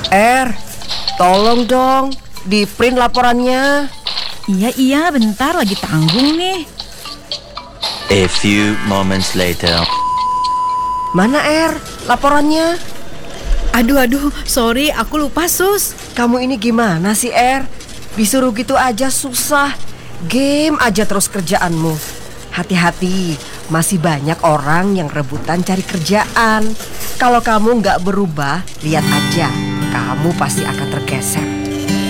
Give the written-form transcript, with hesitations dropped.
Tolong dong, di print laporannya. Iya, bentar lagi tanggung nih. A few moments later. Mana laporannya? Aduh, sorry aku lupa Sus. Kamu ini gimana sih disuruh gitu aja susah. Game aja terus kerjaanmu. Hati-hati, masih banyak orang yang rebutan cari kerjaan. Kalau kamu nggak berubah, lihat aja, kamu pasti akan tergeser.